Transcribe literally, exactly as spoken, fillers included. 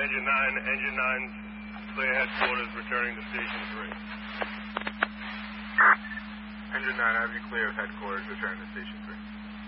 Engine nine, Engine nine, clear headquarters, returning to Station three. Engine nine, I have you clear of headquarters, returning to Station three.